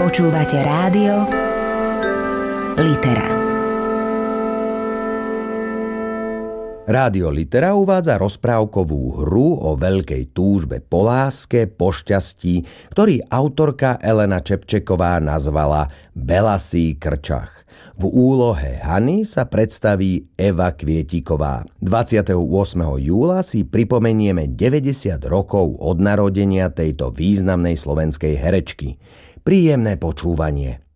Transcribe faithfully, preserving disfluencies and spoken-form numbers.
Počúvate rádio Litera. Rádio Litera uvádza rozprávkovú hru o veľkej túžbe po láske, po šťastí, ktorý autorka Elena Čepčeková nazvala Belasý krčach. V úlohe Hany sa predstaví Eva Kvietiková. dvadsiateho ôsmeho júla si pripomenieme deväťdesiat rokov od narodenia tejto významnej slovenskej herečky. Príjemné počúvanie.